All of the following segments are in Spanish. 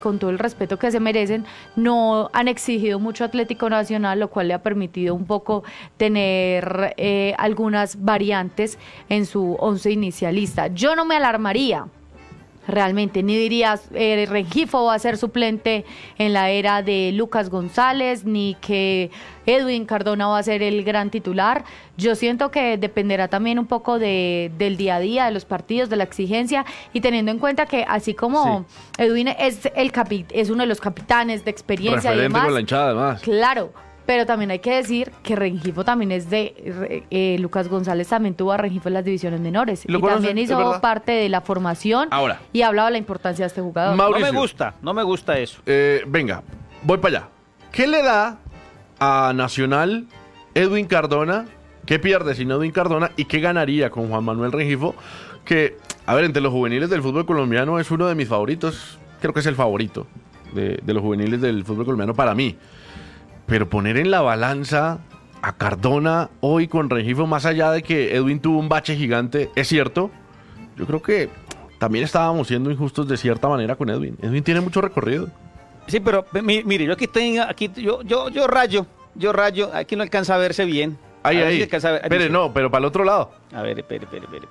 con todo el respeto que se merecen, no han exigido mucho Atlético Nacional, lo cual le ha permitido un poco tener algunas variantes en su once inicialista. Yo no me alarmaría, realmente, ni dirías Rengifo va a ser suplente en la era de Lucas González, ni que Edwin Cardona va a ser el gran titular. Yo siento que dependerá también un poco del día a día, de los partidos, de la exigencia, y teniendo en cuenta que así como Edwin es uno de los capitanes de experiencia referente y demás, con la hinchada además. claro, pero también hay que decir que Rengifo también es Lucas González también tuvo a Rengifo en las divisiones menores y también hizo parte de la formación. Ahora, y hablaba de la importancia de este jugador. Mauricio, no me gusta eso. Venga, voy para allá. ¿Qué le da a Nacional Edwin Cardona? ¿Qué pierde sin Edwin Cardona? ¿Y qué ganaría con Juan Manuel Rengifo? Que, a ver, entre los juveniles del fútbol colombiano es uno de mis favoritos. Creo que es el favorito de los juveniles del fútbol colombiano para mí. Pero poner en la balanza a Cardona hoy con Rengifo, más allá de que Edwin tuvo un bache gigante, es cierto, yo creo que también estábamos siendo injustos de cierta manera con Edwin. Edwin tiene mucho recorrido. Sí, pero mire, yo yo rayo, aquí no alcanza a verse bien. Ahí. Espere, no, pero para el otro lado. A ver, espere.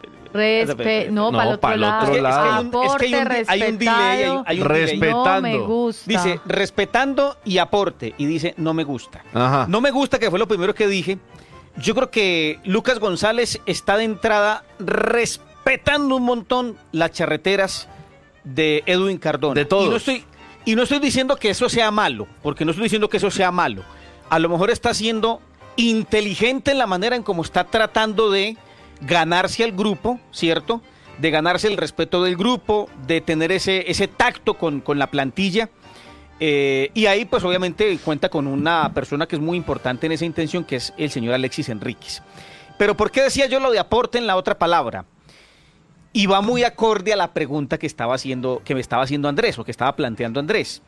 No, para el otro lado. Es que hay un delay. Respetando. No me gusta. Dice, respetando y aporte. Y dice, no me gusta. Ajá. No me gusta, que fue lo primero que dije. Yo creo que Lucas González está de entrada respetando un montón las charreteras de Edwin Cardona. De todos. Y no estoy diciendo que eso sea malo, porque no estoy diciendo que eso sea malo. A lo mejor está siendo inteligente en la manera en cómo está tratando de ganarse al grupo, ¿cierto? De ganarse el respeto del grupo, de tener ese tacto con la plantilla. Y ahí, pues, obviamente, cuenta con una persona que es muy importante en esa intención, que es el señor Alexis Enríquez. Pero, ¿por qué decía yo lo de aporte en la otra palabra? Y va muy acorde a la pregunta que me estaba haciendo Andrés, o que estaba planteando Andrés.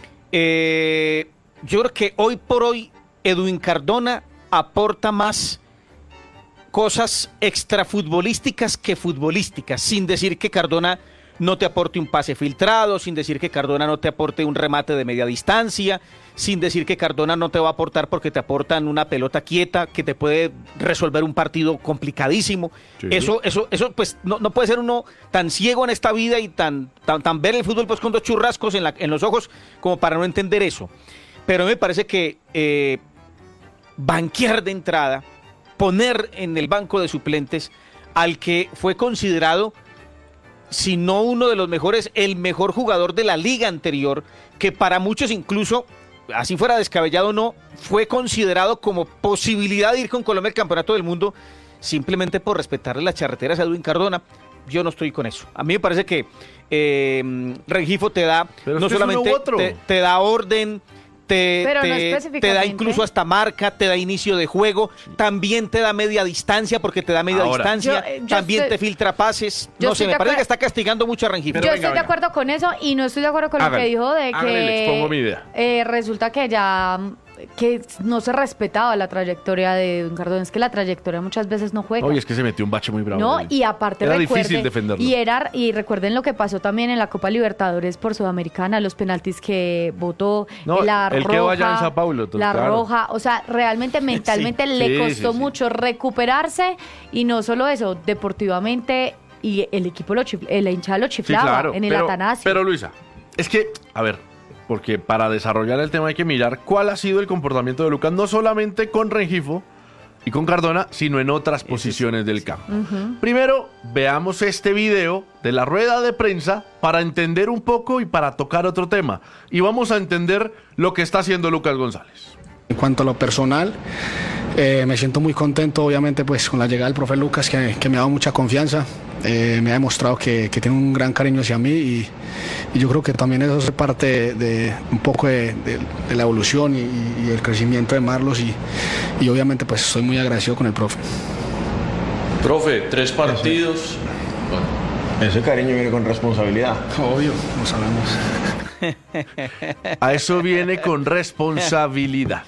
Yo creo que hoy por hoy Edwin Cardona aporta más cosas extrafutbolísticas que futbolísticas, sin decir que Cardona no te aporte un pase filtrado, sin decir que Cardona no te aporte un remate de media distancia, sin decir que Cardona no te va a aportar porque te aportan una pelota quieta que te puede resolver un partido complicadísimo. Sí. Eso pues no puede ser uno tan ciego en esta vida y tan ver el fútbol pues con dos churrascos en los ojos como para no entender eso. Pero me parece que banquear de entrada, poner en el banco de suplentes al que fue considerado, si no uno de los mejores, el mejor jugador de la liga anterior, que para muchos incluso, así fuera descabellado o no, fue considerado como posibilidad de ir con Colombia al Campeonato del Mundo, simplemente por respetarle las charreteras a Edwin Cardona. Yo no estoy con eso. A mí me parece que Rengifo te da, pero no solamente te da orden, te da incluso hasta marca, te da inicio de juego, también te da media distancia porque te da media distancia, también te filtra pases. No sé, me parece que está castigando mucho a Rengifo. Yo estoy de acuerdo con eso y no estoy de acuerdo con lo que dijo de que expongo mi idea. Resulta que no se respetaba la trayectoria de Edwin Cardona. Es que la trayectoria muchas veces no juega. Oye, es que se metió un bache muy bravo. No, y aparte era difícil defenderlo. Y recuerden lo que pasó también en la Copa Libertadores por Sudamericana, los penaltis que votó, que vaya en Sao Paulo, roja, o sea, realmente mentalmente le costó mucho recuperarse, y no solo eso, deportivamente, y el equipo la hinchada lo chiflaba en el Atanasio. Pero Luisa, es que, a ver, porque para desarrollar el tema hay que mirar cuál ha sido el comportamiento de Lucas, no solamente con Rengifo y con Cardona, sino en otras posiciones del campo. Primero, veamos este video de la rueda de prensa para entender un poco y para tocar otro tema. Y vamos a entender lo que está haciendo Lucas González. En cuanto a lo personal, me siento muy contento, obviamente, pues con la llegada del profe Lucas, que me ha dado mucha confianza. Me ha demostrado que tiene un gran cariño hacia mí, y yo creo que también eso es parte de un poco de la evolución y el crecimiento de Marlos, y obviamente pues estoy muy agradecido con el profe. Profe, 3 partidos. Bueno, ese cariño viene con responsabilidad. Obvio, lo sabemos. A eso viene con responsabilidad.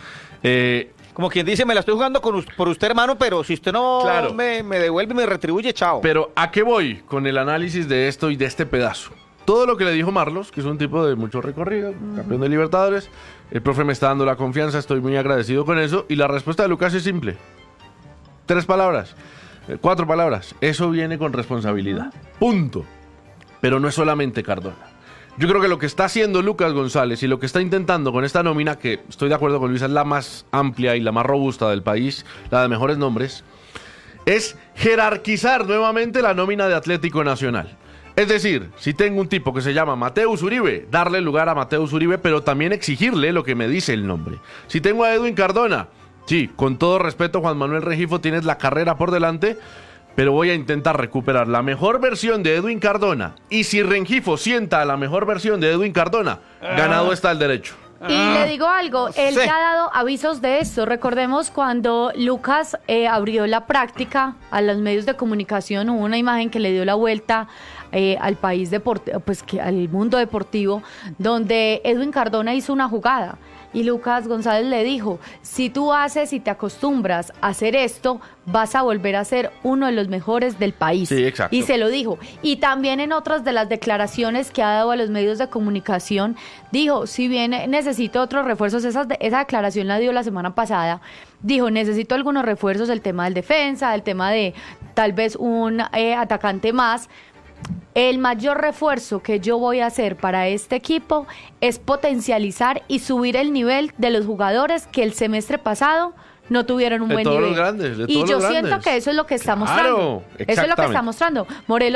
Como quien dice, me la estoy jugando por usted, hermano, pero si usted no me devuelve y me retribuye, chao. Pero ¿a qué voy con el análisis de esto y de este pedazo? todo lo que le dijo Marlos, que es un tipo de mucho recorrido, campeón de Libertadores. El profe me está dando la confianza, estoy muy agradecido con eso. Y la respuesta de Lucas es simple. 3 palabras, 4 palabras. Eso viene con responsabilidad. Punto. Pero no es solamente Cardona. Yo creo que lo que está haciendo Lucas González y lo que está intentando con esta nómina, que estoy de acuerdo con Luisa, es la más amplia y la más robusta del país, la de mejores nombres, es jerarquizar nuevamente la nómina de Atlético Nacional. Es decir, si tengo un tipo que se llama Mateus Uribe, darle lugar a Mateus Uribe, pero también exigirle lo que me dice el nombre. Si tengo a Edwin Cardona, sí, con todo respeto, Juan Manuel Rengifo, tienes la carrera por delante, pero voy a intentar recuperar la mejor versión de Edwin Cardona. Y si Rengifo sienta la mejor versión de Edwin Cardona, ganado está el derecho. Y le digo algo, él Sí. ya ha dado avisos de esto. Recordemos cuando Lucas abrió la práctica a los medios de comunicación, hubo una imagen que le dio la vuelta al país pues al mundo deportivo, donde Edwin Cardona hizo una jugada. Y Lucas González le dijo, si tú haces y te acostumbras a hacer esto, vas a volver a ser uno de los mejores del país. Sí, exacto. Y se lo dijo. Y también en otras de las declaraciones que ha dado a los medios de comunicación, dijo, si bien necesito otros refuerzos, esa declaración la dio la semana pasada, dijo, necesito algunos refuerzos, el tema del defensa, el tema de tal vez un atacante más. El mayor refuerzo que yo voy a hacer para este equipo es potencializar y subir el nivel de los jugadores que el semestre pasado no tuvieron un De buen todos nivel. los grandes, de y todos yo los siento grandes. que eso es lo que está Claro, mostrando. Eso es lo que exactamente. está mostrando.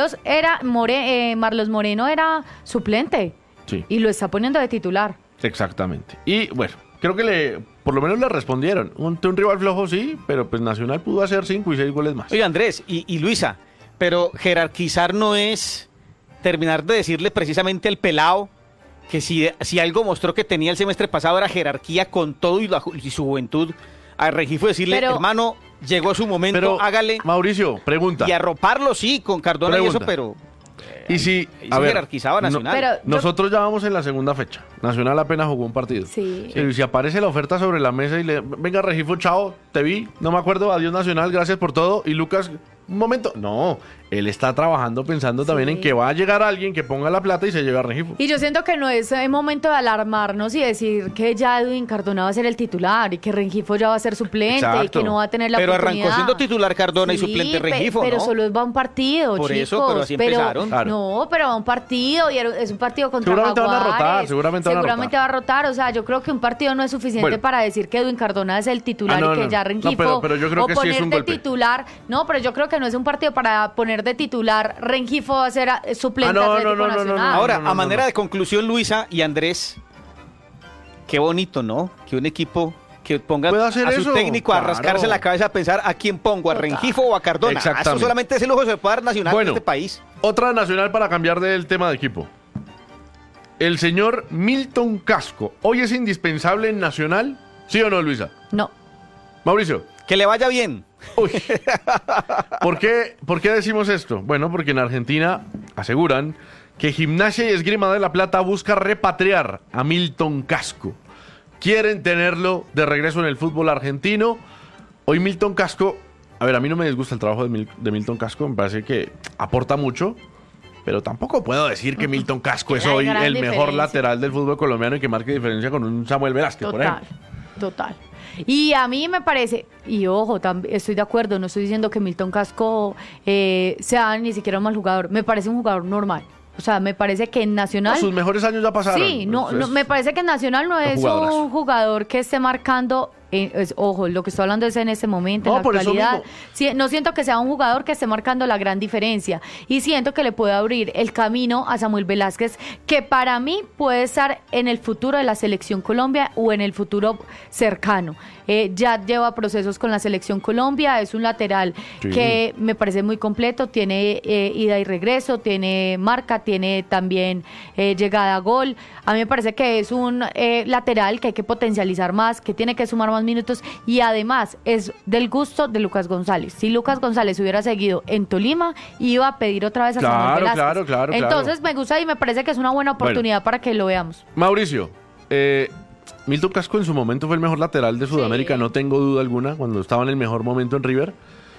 Marlos Moreno era suplente Sí. y lo está poniendo de titular. Exactamente. Y bueno, creo que por lo menos le respondieron. Un rival flojo sí, pero pues Nacional pudo hacer 5 y 6 goles más. Oye, Andrés y Luisa, pero jerarquizar no es terminar de decirle precisamente al pelado que si algo mostró que tenía el semestre pasado era jerarquía con todo y su juventud. A Rengifo decirle, Pero- hermano, llegó su momento, Pero, hágale. Mauricio, pregunta. Y arroparlo, sí, con Cardona y Pregunta. eso, pero Y si, ahí se jerarquizaba Nacional. Pero yo- nosotros ya vamos en la segunda fecha. Nacional apenas jugó un partido. Sí. Y si aparece la oferta sobre la mesa y le venga Rengifo, chao, te vi, no me acuerdo, adiós Nacional, gracias por todo. Y Lucas, un momento. No, él está trabajando pensando también en que va a llegar alguien que ponga la plata y se lleve a Rengifo. Y yo siento que no es momento de alarmarnos y decir que ya Edwin Cardona va a ser el titular y que Rengifo ya va a ser suplente y Exacto. que no va a tener la Pero oportunidad. arrancó siendo titular Cardona y suplente Rengifo, pero ¿no? solo va un partido, Por chicos. eso, pero así empezaron. Claro. No, pero va un partido y es un partido contra Seguramente van a Jaguares. rotar, seguramente van a rotar. va a rotar. O sea, yo creo que un partido no es suficiente Bueno. para decir que Edwin Cardona es el titular No, y que no. ya No, Rengifo pero yo creo o que sí es poner un de golpe. titular. No, pero yo creo que no es un partido para poner de titular. Rengifo va a ser suplente no, Atlético no, no, no, Nacional. no, Ahora, no, a manera no. de conclusión, Luisa y Andrés, qué bonito, ¿no? Que un equipo que ponga ¿Puede hacer a su eso? técnico a Claro. rascarse la cabeza a pensar a quién pongo, a Rengifo o a Cardona. Exactamente. Eso solamente ese lujo se puede dar Nacional Bueno. en este país. Otra Nacional para cambiar del tema de equipo. El señor Milton Casco. ¿Hoy es indispensable en Nacional? ¿Sí o no, Luisa? No. Mauricio. Que le vaya bien. Uy. ¿Por qué decimos esto? Bueno, porque en Argentina aseguran que Gimnasia y Esgrima de la Plata busca repatriar a Milton Casco. Quieren tenerlo de regreso en el fútbol argentino. Hoy Milton Casco, a ver, a mí no me disgusta el trabajo de Milton Casco, me parece que aporta mucho, pero tampoco puedo decir que Milton Casco es Hay hoy gran el mejor diferencia. lateral del fútbol colombiano y que marque diferencia con un Samuel Velázquez, por Total, ejemplo. total. Y a mí me parece, y ojo, estoy de acuerdo, no estoy diciendo que Milton Casco sea ni siquiera un mal jugador, me parece un jugador normal. O sea, me parece que en Nacional... No, sus mejores años ya pasaron. Sí, no, Entonces, me parece que en Nacional no es jugadorazo. un jugador que esté marcando, ojo, lo que estoy hablando es en ese momento, No, en la por eso actualidad. mismo. Sí, no siento que sea un jugador que esté marcando la gran diferencia y siento que le puede abrir el camino a Samuel Velázquez, que para mí puede estar en el futuro de la Selección Colombia o en el futuro cercano. Ya lleva procesos con la Selección Colombia, es un lateral Sí. que me parece muy completo, tiene ida y regreso, tiene marca, tiene también llegada a gol. A mí me parece que es un lateral que hay que potencializar más, que tiene que sumar más minutos y además es del gusto de Lucas González. Si Lucas González hubiera seguido en Tolima, iba a pedir otra vez a Samuel Claro, Velázquez. claro. Entonces me gusta y me parece que es una buena oportunidad para que lo veamos. Mauricio, Milton Casco en su momento fue el mejor lateral de Sudamérica, Sí. no tengo duda alguna, cuando estaba en el mejor momento en River.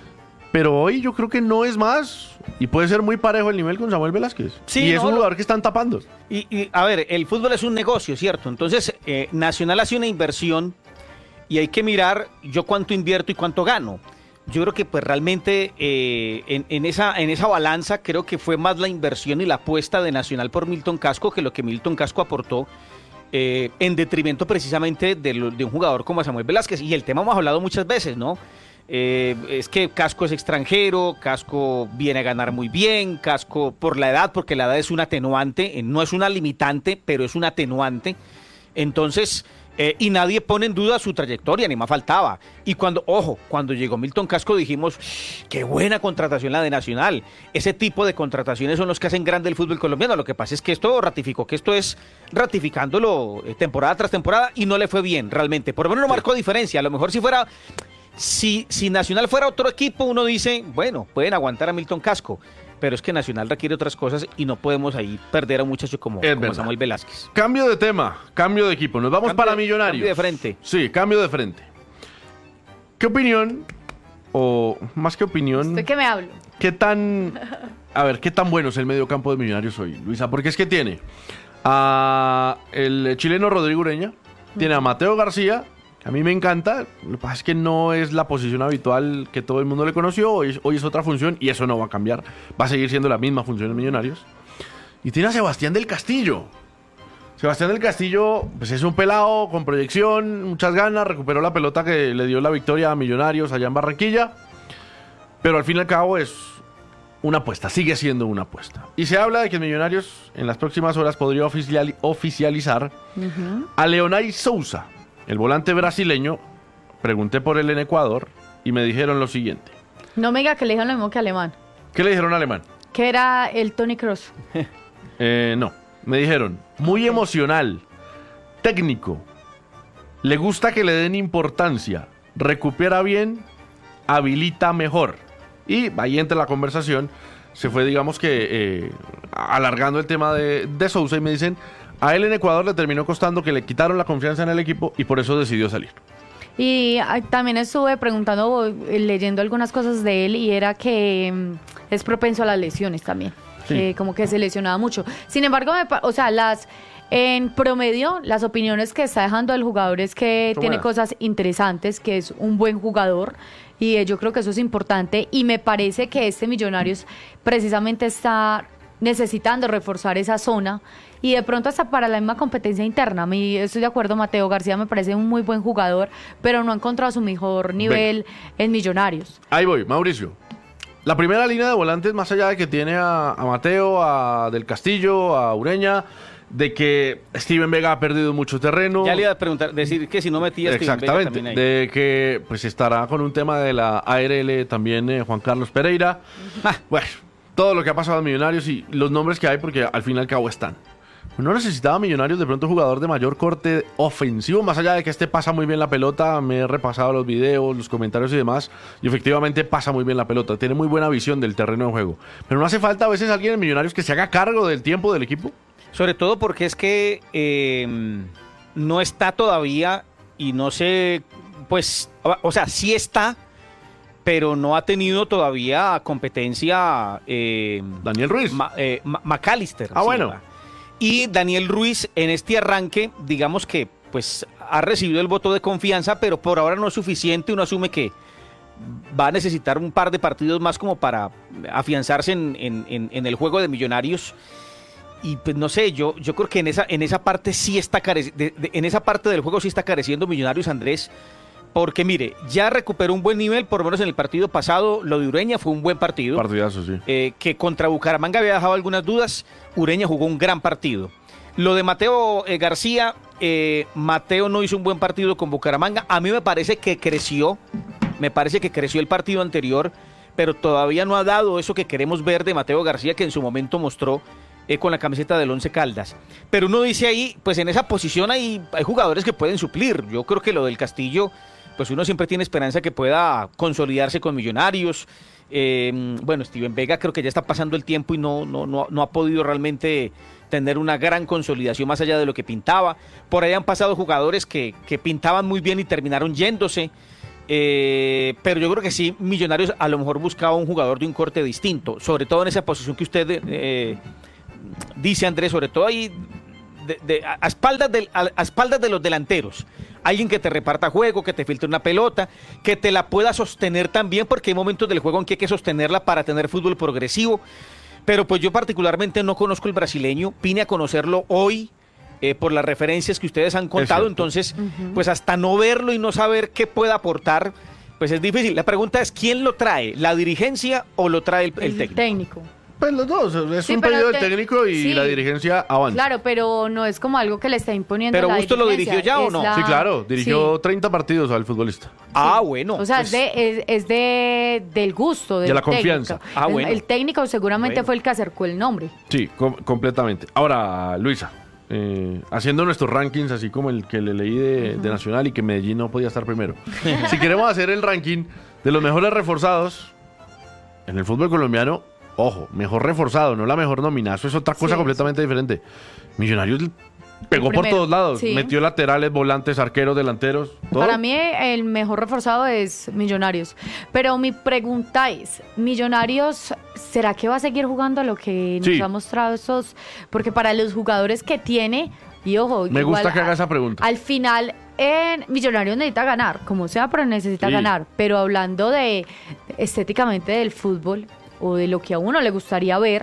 pero hoy yo creo que no es más y puede ser muy parejo el nivel con Samuel Velázquez. Sí, y es no, un jugador que están tapando. A ver, el fútbol es un negocio, ¿cierto? Entonces, Nacional hace una inversión y hay que mirar yo cuánto invierto y cuánto gano. Yo creo que pues realmente en esa balanza creo que fue más la inversión y la apuesta de Nacional por Milton Casco que lo que Milton Casco aportó en detrimento precisamente de un jugador como Samuel Velázquez. Y el tema hemos hablado muchas veces, ¿no? Es que Casco es extranjero, Casco viene a ganar muy bien, Casco por la edad, porque la edad es un atenuante, no es una limitante, pero es un atenuante. Entonces, y nadie pone en duda su trayectoria, ni más faltaba. Y cuando llegó Milton Casco dijimos, qué buena contratación la de Nacional. Ese tipo de contrataciones son los que hacen grande el fútbol colombiano. Lo que pasa es que esto ratificó que esto es ratificándolo temporada tras temporada y no le fue bien realmente. Por lo menos no marcó diferencia. A lo mejor si Nacional fuera otro equipo, uno dice, bueno, pueden aguantar a Milton Casco. Pero es que Nacional requiere otras cosas y no podemos ahí perder a un muchacho como Samuel Velázquez. Cambio de tema, cambio de equipo. Nos vamos para Millonarios. Cambio de frente. Sí, cambio de frente. ¿Qué opinión, o más que opinión... ¿De qué me hablo? qué tan bueno es el mediocampo de Millonarios hoy, Luisa? Porque es que tiene a el chileno Rodrigo Ureña, tiene a Mateo García, que a mí me encanta. Lo que pasa es que no es la posición habitual que todo el mundo le conoció. Hoy es otra función y eso no va a cambiar. Va a seguir siendo la misma función en Millonarios. Y tiene a Sebastián del Castillo. Sebastián del Castillo, pues es un pelado con proyección, muchas ganas, recuperó la pelota que le dio la victoria a Millonarios allá en Barranquilla. Pero al fin y al cabo es una apuesta, sigue siendo una apuesta. Y se habla de que Millonarios en las próximas horas podría oficializar a Leonay Sousa, el volante brasileño. Pregunté por él en Ecuador y me dijeron lo siguiente. No me diga que le dijeron lo mismo que Alemán. ¿Qué le dijeron a Alemán? Que era el Tony Kroos. No, me dijeron, muy emocional, técnico, le gusta que le den importancia, recupera bien, habilita mejor. Y ahí entre la conversación se fue, digamos que, alargando el tema de Sousa y me dicen, a él en Ecuador le terminó costando que le quitaron la confianza en el equipo y por eso decidió salir. Y también estuve preguntando, leyendo algunas cosas de él y era que es propenso a las lesiones también. Sí. Como que se lesionaba mucho. Sin embargo, en promedio, las opiniones que está dejando el jugador es que Son tiene buenas. cosas interesantes, que es un buen jugador y yo creo que eso es importante y me parece que este Millonarios precisamente está necesitando reforzar esa zona y de pronto hasta para la misma competencia interna. A mí estoy de acuerdo, Mateo García me parece un muy buen jugador, pero no ha encontrado su mejor nivel en Millonarios. Ahí voy, Mauricio. La primera línea de volantes, más allá de que tiene a Mateo, a Del Castillo, a Ureña, de que Steven Vega ha perdido mucho terreno. Ya le iba a preguntar, decir que si no metía Steven Vega Exactamente, también ahí. de que pues estará con un tema de la ARL también Juan Carlos Pereira. Bueno, todo lo que ha pasado en Millonarios y los nombres que hay, porque al fin y al cabo están. No necesitaba Millonarios de pronto un jugador de mayor corte ofensivo, más allá de que pasa muy bien la pelota. Me he repasado los videos, los comentarios y demás, y efectivamente pasa muy bien la pelota, tiene muy buena visión del terreno de juego. Pero no hace falta a veces alguien en Millonarios que se haga cargo del tiempo del equipo. Sobre todo porque es que no está todavía y no sé, pues, o sea, sí está, pero no ha tenido todavía competencia Daniel Ruiz. McAllister. Ah, sí, bueno. ¿verdad? Y Daniel Ruiz en este arranque, digamos que pues ha recibido el voto de confianza, pero por ahora no es suficiente. Uno asume que va a necesitar un par de partidos más como para afianzarse en el juego de Millonarios. Y pues no sé, yo creo que en esa parte sí está en esa parte del juego sí está careciendo Millonarios, Andrés. Porque mire, ya recuperó un buen nivel, por lo menos en el partido pasado. Lo de Ureña fue un buen partido. Partidazo, sí. Que contra Bucaramanga había dejado algunas dudas. Ureña jugó un gran partido. Lo de Mateo García, Mateo no hizo un buen partido con Bucaramanga. A mí me parece que creció el partido anterior, pero todavía no ha dado eso que queremos ver de Mateo García, que en su momento mostró con la camiseta del Once Caldas. Pero uno dice ahí, pues en esa posición hay jugadores que pueden suplir. Yo creo que lo del Castillo, pues uno siempre tiene esperanza que pueda consolidarse con Millonarios. Bueno, Steven Vega creo que ya está pasando el tiempo y no ha podido realmente tener una gran consolidación más allá de lo que pintaba. Por ahí han pasado jugadores que pintaban muy bien y terminaron yéndose. Pero yo creo que sí, Millonarios a lo mejor buscaba un jugador de un corte distinto, sobre todo en esa posición que usted dice, Andrés, sobre todo ahí a espaldas de los delanteros. Alguien que te reparta juego, que te filtre una pelota, que te la pueda sostener también, porque hay momentos del juego en que hay que sostenerla para tener fútbol progresivo. Pero pues yo particularmente no conozco el brasileño, vine a conocerlo hoy por las referencias que ustedes han contado, entonces pues hasta no verlo y no saber qué puede aportar, pues es difícil. La pregunta es, ¿quién lo trae? ¿La dirigencia o lo trae el técnico? Pues los dos, es un pedido del técnico y la dirigencia avanza. Claro, pero no es como algo que le está imponiendo ¿Pero la Bustos lo dirigió ya o no? Sí, claro, dirigió 30 partidos al futbolista. Ah, bueno. O sea, pues, es del gusto del de la confianza. técnico. Bueno. El técnico seguramente fue el que acercó el nombre. Sí, completamente. Ahora, Luisa, haciendo nuestros rankings, así como el que le leí de Nacional y que Medellín no podía estar primero. Si queremos hacer el ranking de los mejores reforzados en el fútbol colombiano, ojo, mejor reforzado, no la mejor nómina. Eso es otra cosa completamente diferente. Millonarios pegó por todos lados. Sí. Metió laterales, volantes, arqueros, delanteros. ¿todo? Para mí el mejor reforzado es Millonarios. Pero mi pregunta es, ¿Millonarios será que va a seguir jugando a lo que nos ha mostrado estos? Porque para los jugadores que tiene, y ojo, me gusta que haga esa pregunta. Al final, Millonarios necesita ganar, como sea, pero necesita ganar. Pero hablando de estéticamente del fútbol, o de lo que a uno le gustaría ver,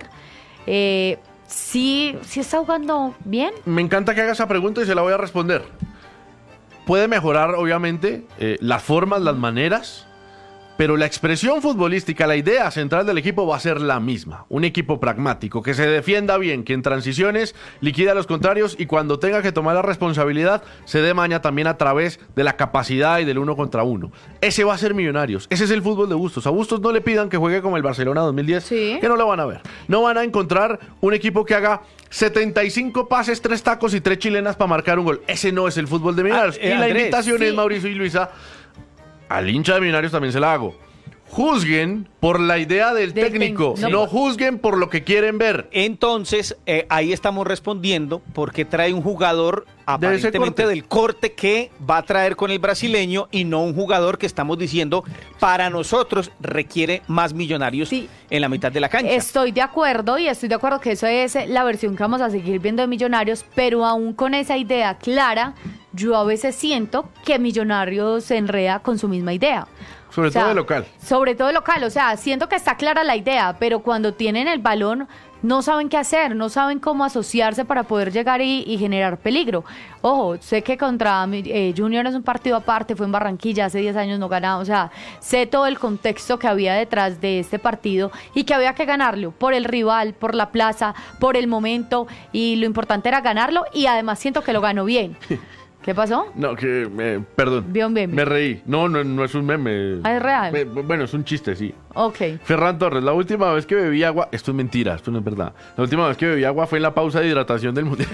¿sí está jugando bien? Me encanta que haga esa pregunta y se la voy a responder. Puede mejorar, obviamente, las formas, las maneras, pero la expresión futbolística, la idea central del equipo va a ser la misma. Un equipo pragmático, que se defienda bien, que en transiciones liquida a los contrarios y cuando tenga que tomar la responsabilidad, se dé maña también a través de la capacidad y del 1 contra 1. Ese va a ser Millonarios. Ese es el fútbol de Bustos. A Bustos no le pidan que juegue como el Barcelona 2010, que no lo van a ver. No van a encontrar un equipo que haga 75 pases, 3 tacos y 3 chilenas para marcar un gol. Ese no es el fútbol de Millonarios. Y la invitación es, Mauricio y Luisa, al hincha de Millonarios también se la hago. Juzguen por la idea del técnico, no juzguen por lo que quieren ver. Entonces, ahí estamos respondiendo porque trae un jugador aparentemente del corte que va a traer con el brasileño y no un jugador que estamos diciendo para nosotros requiere más Millonarios en la mitad de la cancha. Estoy de acuerdo y estoy de acuerdo que eso es la versión que vamos a seguir viendo de Millonarios, pero aún con esa idea clara, yo a veces siento que Millonarios se enreda con su misma idea. Sobre todo de local. Sobre todo de local, o sea, siento que está clara la idea, pero cuando tienen el balón no saben qué hacer, no saben cómo asociarse para poder llegar y generar peligro. Ojo, sé que contra Junior es un partido aparte, fue en Barranquilla, hace 10 años no ganaba, o sea, sé todo el contexto que había detrás de este partido y que había que ganarlo por el rival, por la plaza, por el momento, y lo importante era ganarlo y además siento que lo ganó bien. ¿Qué pasó? No, perdón. Vi un meme. Me reí. No es un meme. ¿Es real? Bueno, es un chiste, sí. Ok. Ferran Torres, la última vez que bebí agua, esto es mentira, esto no es verdad. La última vez que bebí agua fue en la pausa de hidratación del Mundial.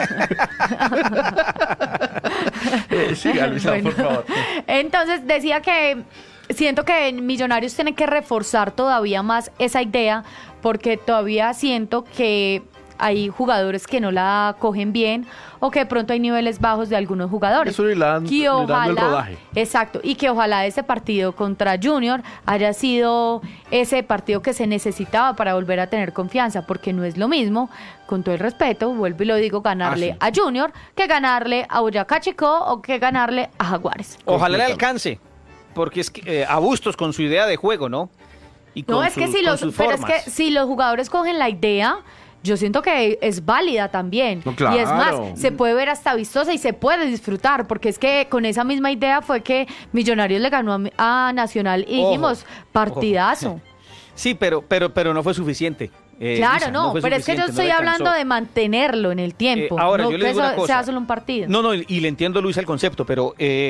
Sí, Alisa, bueno, por favor. Entonces, decía que siento que Millonarios tiene que reforzar todavía más esa idea, porque todavía siento que hay jugadores que no la cogen bien o que de pronto hay niveles bajos de algunos jugadores. Eso le dan el rodaje. Exacto, y que ojalá ese partido contra Junior haya sido ese partido que se necesitaba para volver a tener confianza, porque no es lo mismo, con todo el respeto, vuelvo y lo digo, ganarle a Junior que ganarle a Boyacá Chicó o que ganarle a Jaguares. Ojalá le alcance, porque es que a Bustos con su idea de juego, ¿no? Y con es que si los jugadores cogen la idea, yo siento que es válida también. No, claro. Y es más, se puede ver hasta vistosa y se puede disfrutar, porque es que con esa misma idea fue que Millonarios le ganó a Nacional y dijimos, partidazo. Ojo. Sí, pero no fue suficiente. Claro, no, pero es que yo estoy hablando de mantenerlo en el tiempo. Ahora, no yo le digo una cosa. Sea solo un partido. No, y le entiendo, Luis, el concepto, pero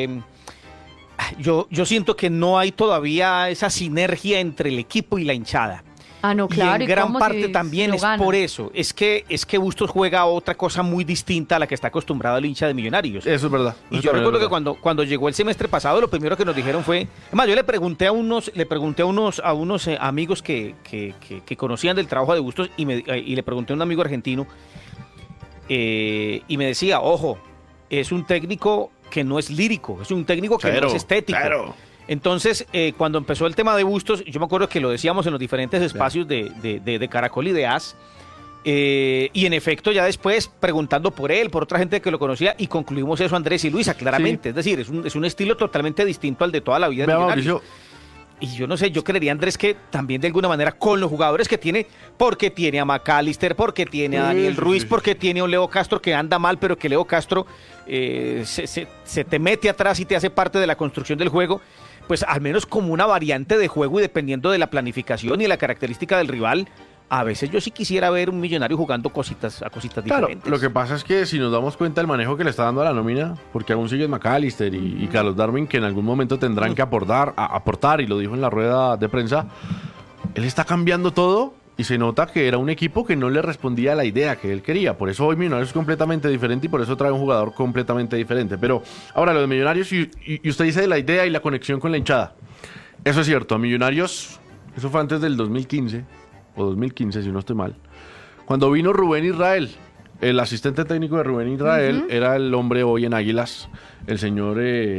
yo siento que no hay todavía esa sinergia entre el equipo y la hinchada. Ah, no, claro. Y en gran parte también es por eso. Es que Bustos juega otra cosa muy distinta a la que está acostumbrado el hincha de Millonarios. Eso es verdad. Y yo recuerdo que cuando llegó el semestre pasado, lo primero que nos dijeron fue... Además, yo le pregunté a unos amigos que conocían del trabajo de Bustos y le pregunté a un amigo argentino y me decía, ojo, es un técnico que no es lírico, es un técnico que no es estético. Entonces, cuando empezó el tema de Bustos, yo me acuerdo que lo decíamos en los diferentes espacios de Caracol y de AS, y en efecto ya después preguntando por él, por otra gente que lo conocía, y concluimos eso Andrés y Luisa, claramente. Sí. Es decir, es un estilo totalmente distinto al de toda la vida de Millonarios. Y yo no sé, yo creería, Andrés, que también de alguna manera con los jugadores que tiene, porque tiene a McAllister, porque tiene a Daniel Ruiz, porque tiene a un Leo Castro que anda mal, pero que Leo Castro se te mete atrás y te hace parte de la construcción del juego, pues al menos como una variante de juego y dependiendo de la planificación y la característica del rival, a veces yo sí quisiera ver un Millonario jugando a cositas diferentes. Lo que pasa es que si nos damos cuenta del manejo que le está dando a la nómina, porque aún sigue McAllister y Carlos Darwin, que en algún momento tendrán que aportar, y lo dijo en la rueda de prensa, él está cambiando todo y se nota que era un equipo que no le respondía a la idea que él quería. Por eso hoy Millonarios es completamente diferente y por eso trae un jugador completamente diferente. Pero ahora lo de Millonarios, y usted dice de la idea y la conexión con la hinchada. Eso es cierto, a Millonarios, eso fue antes del 2015, o 2015 si no estoy mal, cuando vino Rubén Israel, el asistente técnico de Rubén Israel, era el hombre hoy en Águilas, el señor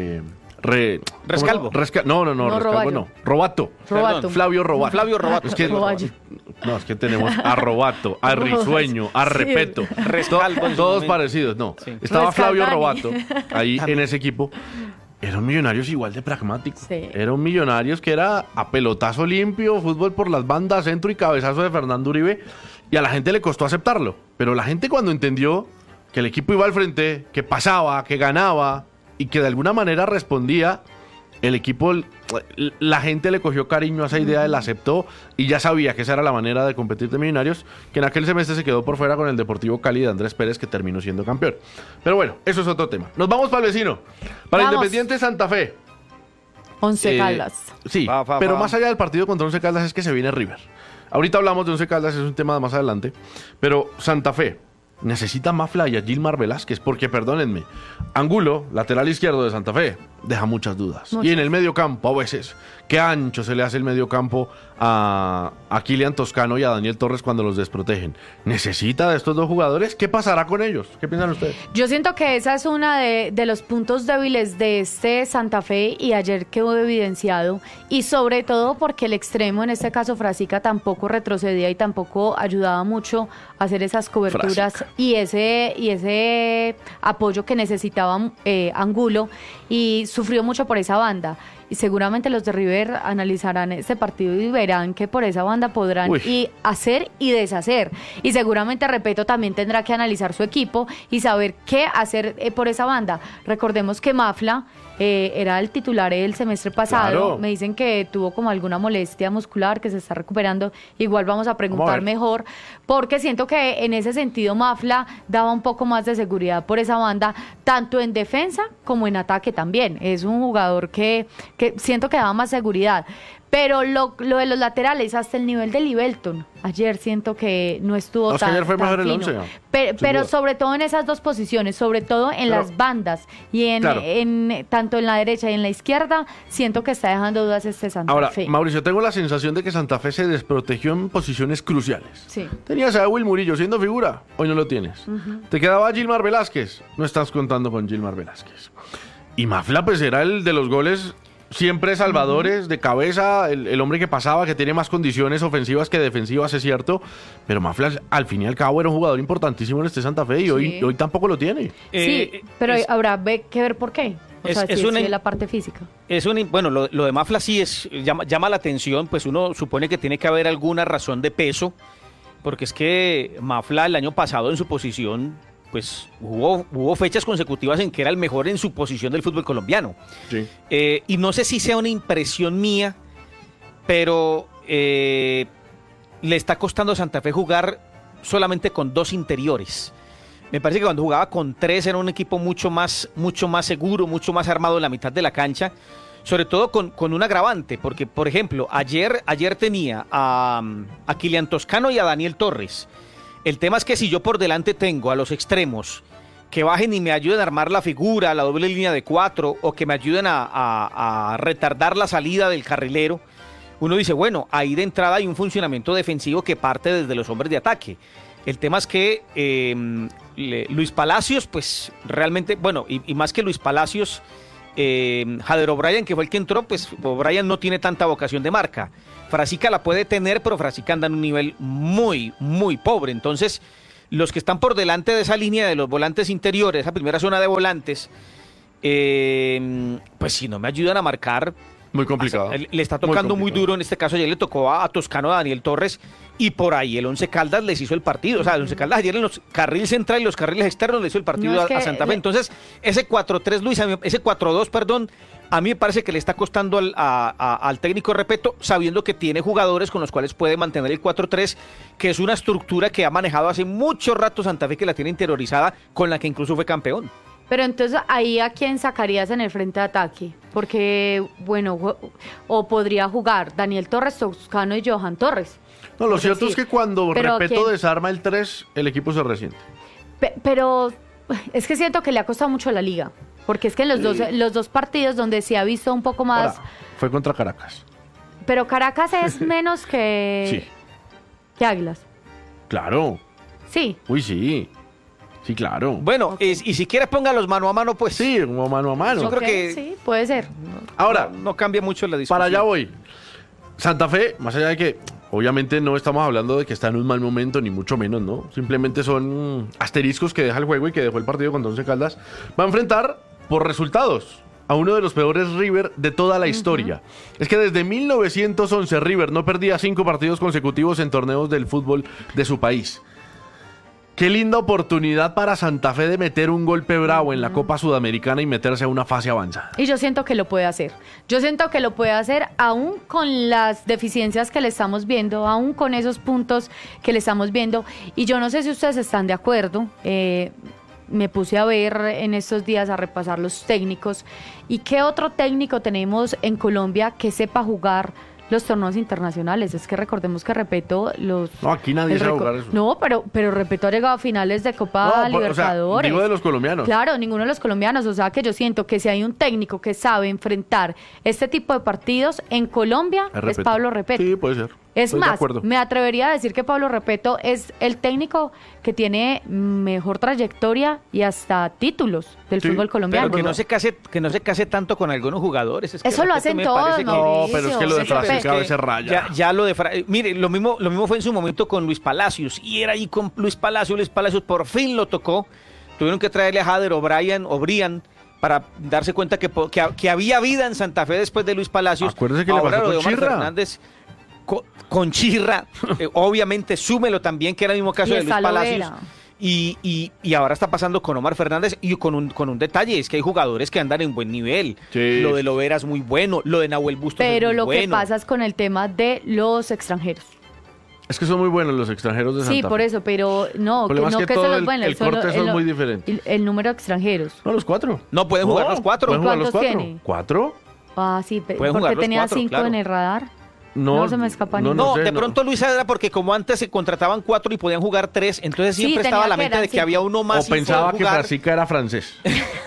Rescalvo. No, Rescalvo no. Robato. Flavio Robato. Es que, es que tenemos a Robato, a Risueño, a Repeto. Rescalvo. Todos parecidos, no. Sí. Estaba Flavio Robato ahí en ese equipo. Eran Millonarios igual de pragmáticos. Sí. Eran Millonarios que era a pelotazo limpio, fútbol por las bandas, centro y cabezazo de Fernando Uribe. Y a la gente le costó aceptarlo. Pero la gente cuando entendió que el equipo iba al frente, que pasaba, que ganaba y que de alguna manera respondía, el equipo, la gente le cogió cariño a esa idea, él la aceptó y ya sabía que esa era la manera de competir de Millonarios, que en aquel semestre se quedó por fuera con el Deportivo Cali de Andrés Pérez, que terminó siendo campeón. Pero bueno, eso es otro tema. Nos vamos para el vecino, para Independiente Santa Fe. Once Caldas. Sí, pero más allá del partido contra Once Caldas es que se viene River. Ahorita hablamos de Once Caldas, es un tema de más adelante, pero Santa Fe necesita Mafla y a Gilmar Velázquez, porque perdónenme, Angulo, lateral izquierdo de Santa Fe, deja muchas dudas. Y en el medio campo, a veces, qué ancho se le hace el medio campo a Kylian Toscano y a Daniel Torres cuando los desprotegen. ¿Necesita de estos dos jugadores? ¿Qué pasará con ellos? ¿Qué piensan ustedes? Yo siento que esa es una de los puntos débiles de este Santa Fe y ayer quedó evidenciado, y sobre todo porque el extremo, en este caso Frasica, tampoco retrocedía y tampoco ayudaba mucho a hacer esas coberturas y ese apoyo que necesitaba Angulo, y sufrió mucho por esa banda. Y seguramente los de River analizarán este partido y verán que por esa banda podrán y hacer y deshacer. Y seguramente Repeto también tendrá que analizar su equipo y saber qué hacer por esa banda. Recordemos que Mafla era el titular el semestre pasado. Claro. Me dicen que tuvo como alguna molestia muscular, que se está recuperando. Igual vamos a preguntar mejor, porque siento que en ese sentido Mafla daba un poco más de seguridad por esa banda, tanto en defensa como en ataque también. Es un jugador que siento que daba más seguridad. Pero lo de los laterales, hasta el nivel de Libelton, ayer siento que no estuvo tan, ayer fue mejor el 11, pero sobre todo en esas dos posiciones, sobre todo en las bandas y en tanto en la derecha y en la izquierda, siento que está dejando dudas este Santa Fe. Ahora, Mauricio, tengo la sensación de que Santa Fe se desprotegió en posiciones cruciales. Sí. Tenías a Will Murillo siendo figura, hoy no lo tienes. Te quedaba Gilmar Velázquez, no estás contando con Gilmar Velázquez. Y Mafla pues era el de los goles siempre salvadores, de cabeza, el hombre que pasaba, que tiene más condiciones ofensivas que defensivas, es cierto, pero Mafla al fin y al cabo era un jugador importantísimo en este Santa Fe y hoy tampoco lo tiene. Sí, pero habrá que ver por qué. O sea, es la parte física. Bueno, lo de Mafla sí llama la atención, pues uno supone que tiene que haber alguna razón de peso, porque es que Mafla el año pasado en su posición, pues hubo fechas consecutivas en que era el mejor en su posición del fútbol colombiano. Sí. Y no sé si sea una impresión mía, pero le está costando a Santa Fe jugar solamente con dos interiores. Me parece que cuando jugaba con tres era un equipo mucho más seguro, mucho más armado en la mitad de la cancha, sobre todo con un agravante, porque, por ejemplo, ayer tenía a Kylian Toscano y a Daniel Torres. El tema es que si yo por delante tengo a los extremos que bajen y me ayuden a armar la figura, la doble línea de 4, o que me ayuden a retardar la salida del carrilero, uno dice, bueno, ahí de entrada hay un funcionamiento defensivo que parte desde los hombres de ataque. El tema es que Luis Palacios, pues realmente, bueno, y más que Luis Palacios, Jader O'Brien, que fue el que entró, pues O'Brien no tiene tanta vocación de marca. Frasica la puede tener, pero Frasica anda en un nivel muy, muy pobre. Entonces, los que están por delante de esa línea de los volantes interiores, esa primera zona de volantes, pues si no me ayudan a marcar, Muy complicado. le está tocando muy duro. En este caso ayer le tocó a Toscano, a Daniel Torres, y por ahí el Once Caldas les hizo el partido. O sea, el Once Caldas ayer en los carriles centrales y los carriles externos le hizo el partido No, es a que Santa Fe. Entonces, ese 4-3, Luis, ese 4-2, perdón, a mí me parece que le está costando al técnico Repeto, sabiendo que tiene jugadores con los cuales puede mantener el 4-3, que es una estructura que ha manejado hace mucho rato Santa Fe, que la tiene interiorizada, con la que incluso fue campeón. Pero entonces, ¿ahí a quién sacarías en el frente de ataque? Porque, bueno, o podría jugar Daniel Torres, Toscano y Johan Torres. No, lo Por cierto decir. es que cuando Pero Repeto ¿quién? desarma el 3, el equipo se resiente. Pero es que siento que le ha costado mucho la liga. Porque es que en los dos partidos donde se ha visto un poco más... Ahora, fue contra Caracas. Pero Caracas es menos que... Sí. que Águilas. Claro. Sí. Uy, sí. Sí, claro. Bueno, y si quieres póngalos mano a mano, pues Sí, como mano a mano. Yo creo Ok, que- sí, puede ser. Ahora, no cambia mucho la discusión. para allá voy. Santa Fe, más allá de que obviamente no estamos hablando de que está en un mal momento, ni mucho menos, ¿no? Simplemente son asteriscos que deja el juego y que dejó el partido contra Once Caldas. Va a enfrentar, por resultados, a uno de los peores River de toda la historia. Es que desde 1911 River no perdía 5 partidos consecutivos en torneos del fútbol de su país. Qué linda oportunidad para Santa Fe de meter un golpe bravo en la Copa Sudamericana y meterse a una fase avanzada. Y yo siento que lo puede hacer. Yo siento que lo puede hacer aún con las deficiencias que le estamos viendo, aún con esos puntos que le estamos viendo. Y yo no sé si ustedes están de acuerdo. Me puse a ver en estos días, a repasar los técnicos. ¿Y qué otro técnico tenemos en Colombia que sepa jugar los torneos internacionales? Es que recordemos que Repeto los... No, aquí nadie el sabe reco- jugar eso. No, pero Repeto ha llegado a finales de Copa No, o sea, Libertadores. digo de los colombianos. Claro, ninguno de los colombianos. O sea que yo siento que si hay un técnico que sabe enfrentar este tipo de partidos en Colombia, es Repeto. Pablo Repeto. Sí, puede ser. Es Estoy de más, acuerdo. me atrevería a decir que Pablo Repeto es el técnico que tiene mejor trayectoria y hasta títulos del Sí, fútbol colombiano. Pero que no se case tanto con algunos jugadores. Es que Eso lo Repeto hacen me todos, parece que- Mauricio. No, pero es que lo de Sí, pero Frasica a que veces raya. Ya lo de mire, lo mismo fue en su momento con Luis Palacios, y era ahí con Luis Palacios por fin lo tocó. Tuvieron que traerle a Jader O'Brien para darse cuenta que había vida en Santa Fe después de Luis Palacios. Acuérdese que le pasó lo de con Omar Chirra. Fernández con Chirra, obviamente súmelo también, que era el mismo caso Y de Luis está Palacios. Lovera. Y ahora está pasando con Omar Fernández y con un detalle, es que hay jugadores que andan en buen nivel. Sí. Lo de Lovera es muy bueno, lo de Nahuel Bustos Pero es muy lo que bueno. pasa es con el tema de los extranjeros. Es que son muy buenos los extranjeros de Santa Sí, Fe. por eso, pero no, El problema es que todo son los el buenos. corte son muy diferentes. El número de extranjeros. No, los 4. No, pueden jugar los 4. Pueden jugar los ¿Cuántos 4. tiene? ¿4? Ah, sí, Pueden porque jugar los tenía 4, 5 claro. en el radar. No se me escapa no, ninguno. No, sé, de pronto Luis era porque como antes se contrataban 4 y podían jugar 3, entonces Sí, siempre estaba tenía la que mente eran de que cinco. había uno más O sin poder pensaba que jugar. Frasica era francés.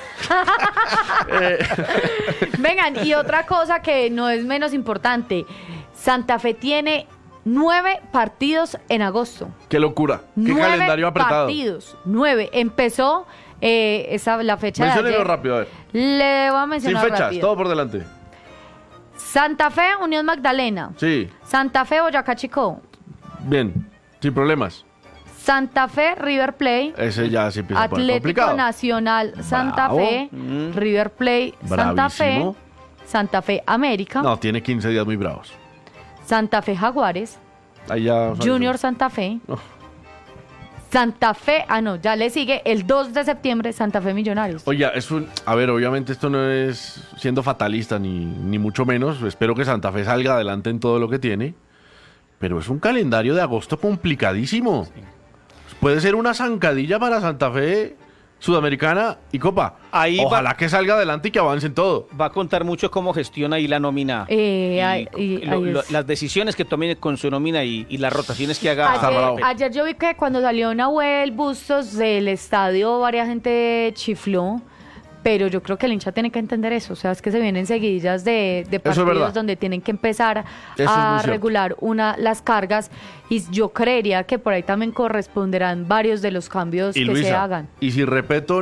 Vengan, y otra cosa que no es menos importante. Santa Fe tiene 9 partidos en agosto. Qué locura. Qué 9 calendario apretado. partidos. 9. Empezó la fecha de Menciónelo ayer. rápido, a ver. Le voy a Sin mencionar fechas, rápido. todo por delante. Santa Fe, Unión Magdalena. Sí, Santa Fe, Boyacá Chicó. bien. Sin problemas. Santa Fe, River Plate. Ese ya se empieza a poner Atlético complicado. Nacional, Santa Bravo. Fe, River Plate, Santa Fe, Bravísimo. Santa Fe América, No, tiene 15 días muy bravos. Santa Fe Jaguares, Ahí ya. Junior Santa Fe, No. Santa Fe, ya le sigue el 2 de septiembre Santa Fe Millonarios. Oye, a ver, obviamente esto no es siendo fatalista ni mucho menos. Espero que Santa Fe salga adelante en todo lo que tiene. Pero es un calendario de agosto complicadísimo. Puede ser una zancadilla para Santa Fe, Sudamericana y Copa. Ahí Ojalá que salga adelante y que avancen todo. Va a contar mucho cómo gestiona ahí la nómina. Ahí es. Las decisiones que tome con su nómina y las rotaciones que haga. Está bravo. Ayer yo vi que cuando salió Nahuel Bustos del estadio, varias gente chifló, pero yo creo que el hincha tiene que entender eso, o sea, es que se vienen seguidillas de partidos donde tienen que empezar a regular las cargas, y yo creería que por ahí también corresponderán varios de los cambios que se hagan. Y si Repeto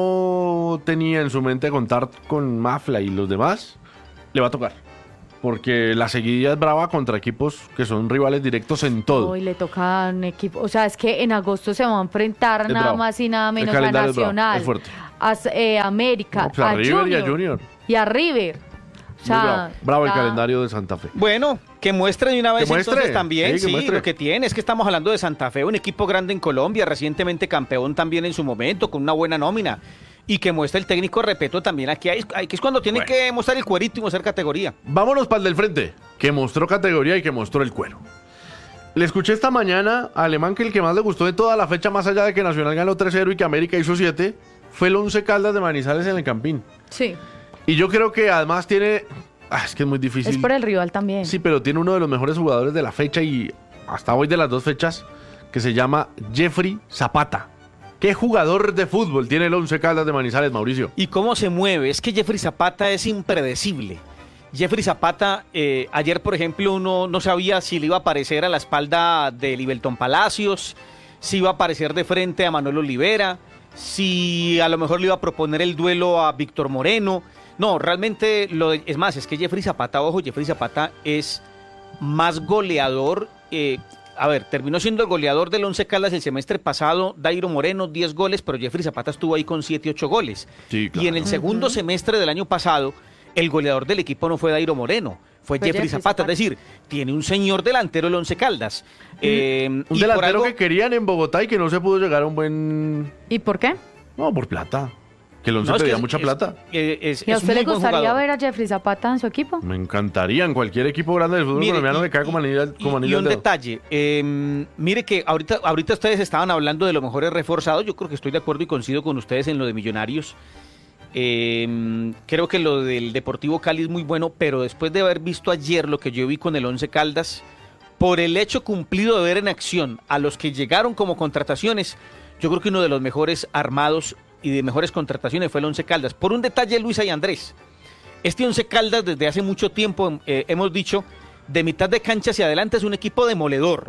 no tenía en su mente contar con Mafla y los demás, le va a tocar. Porque la seguidilla es brava contra equipos que son rivales directos en todo. Hoy le tocan equipos, o sea, es que en agosto se va a enfrentar nada más y nada menos a Nacional, a América, a River y a Junior. Y a River. O sea, bravo el calendario de Santa Fe. Bueno, que muestre de una vez entonces también, sí, lo que tiene. Es que estamos hablando de Santa Fe, un equipo grande en Colombia, recientemente campeón también en su momento, con una buena nómina. Y que muestra el técnico Repeto también aquí, que es cuando tiene que mostrar el cuerito y mostrar categoría. Vámonos para el del frente, que mostró categoría y que mostró el cuero. Le escuché esta mañana a Alemán que el que más le gustó de toda la fecha, más allá de que Nacional ganó 3-0 y que América hizo 7, fue el Once Caldas de Manizales en el Campín. Sí. Y yo creo que además tiene... es que es muy difícil. Es por el rival también. Sí, pero tiene uno de los mejores jugadores de la fecha y hasta hoy de las 2 fechas, que se llama Jeffrey Zapata. ¿Qué jugador de fútbol tiene el Once Caldas de Manizales, Mauricio? ¿Y cómo se mueve? Es que Jeffrey Zapata es impredecible. Jeffrey Zapata, ayer, por ejemplo, uno no sabía si le iba a aparecer a la espalda de Libelton Palacios, si iba a aparecer de frente a Manuel Olivera, si a lo mejor le iba a proponer el duelo a Víctor Moreno. No, realmente, es más, es que Jeffrey Zapata, ojo, Jeffrey Zapata es más goleador. Terminó siendo el goleador del Once Caldas el semestre pasado, Dairo Moreno, 10 goles, pero Jeffrey Zapata estuvo ahí con 7, 8 goles. Sí, claro. Y en el segundo semestre del año pasado, el goleador del equipo no fue Dairo Moreno, fue Jeffrey Zapata. Es decir, tiene un señor delantero el Once Caldas. Un delantero que querían en Bogotá y que no se pudo llegar a un buen... ¿Y por qué? No, por plata. Que el Once pedía mucha plata. ¿Y a usted le gustaría ver a Jeffrey Zapata en su equipo? Me encantaría. En cualquier equipo grande del fútbol colombiano le cae como anillo al dedo. Y un detalle. Mire que ahorita ustedes estaban hablando de los mejores reforzados. Yo creo que estoy de acuerdo y coincido con ustedes en lo de Millonarios. Creo que lo del Deportivo Cali es muy bueno, pero después de haber visto ayer lo que yo vi con el Once Caldas, por el hecho cumplido de ver en acción a los que llegaron como contrataciones, yo creo que uno de los mejores armados y de mejores contrataciones fue el Once Caldas. Por un detalle, Luisa y Andrés, este Once Caldas desde hace mucho tiempo, hemos dicho, de mitad de cancha hacia adelante es un equipo demoledor,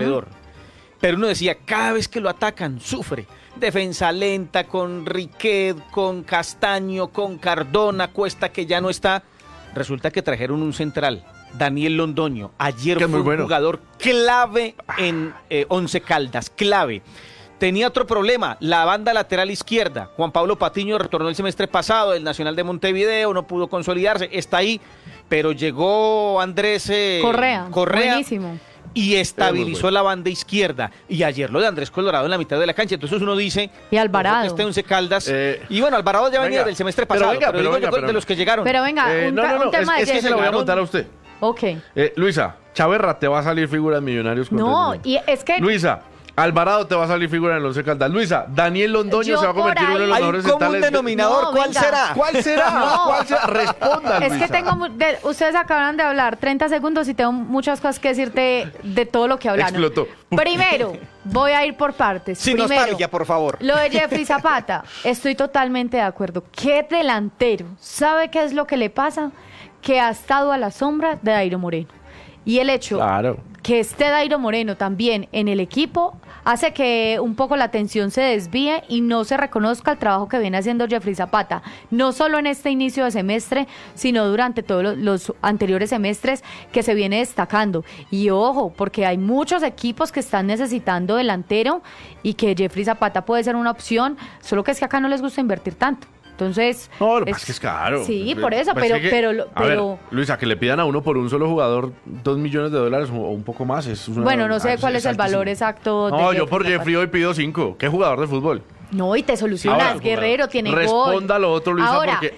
pero uno decía, cada vez que lo atacan, sufre. Defensa lenta, con Riquet, con Castaño, con Cardona, Cuesta que ya no está. Resulta que trajeron un central, Daniel Londoño. Ayer fue un jugador clave en Once Caldas, clave. Tenía otro problema, la banda lateral izquierda. Juan Pablo Patiño retornó el semestre pasado del Nacional de Montevideo, no pudo consolidarse, está ahí, pero llegó Andrés Correa buenísimo, y estabilizó la banda izquierda. Y ayer lo de Andrés Colorado en la mitad de la cancha. Entonces uno dice... Y Alvarado. Este Once Caldas. Y bueno, Alvarado ya venía del semestre pasado, pero de los que llegaron. Pero venga, un tema es que se lo voy a contar a usted. Ok. Luisa, Chaverra te va a salir figura en Millonarios. No, y es que... Luisa, Alvarado te va a salir figura en el Once Caldas. Luisa, Daniel Londoño se va a convertir en uno de los mejores centrales. Hay un común denominador. ¿Cuál será? ¿Cuál será? Responda, Luisa. Es que ustedes acaban de hablar 30 segundos y tengo muchas cosas que decirte de todo lo que hablaron. Explotó. Primero, voy a ir por partes. Sin nostalgia, por favor. Lo de Jeffrey Zapata, estoy totalmente de acuerdo. ¿Qué delantero? ¿Sabe qué es lo que le pasa? Que ha estado a la sombra de Dairo Moreno. Y el hecho que esté Dairo Moreno también en el equipo hace que un poco la atención se desvíe y no se reconozca el trabajo que viene haciendo Jeffrey Zapata, no solo en este inicio de semestre, sino durante todos los anteriores semestres que se viene destacando. Y ojo, porque hay muchos equipos que están necesitando delantero y que Jeffrey Zapata puede ser una opción, solo que es que acá no les gusta invertir tanto. Entonces... No, lo que pasa es que es caro. Sí, por eso, pero... A ver, Luisa, que le pidan a uno por un solo jugador $2 millones o un poco más. Bueno, no sé cuál es el valor exacto. No, yo por Jeffrey hoy pido 5. ¿Qué jugador de fútbol? No, y te solucionas, Guerrero, tiene gol. Responda lo otro, Luisa, ahora, porque...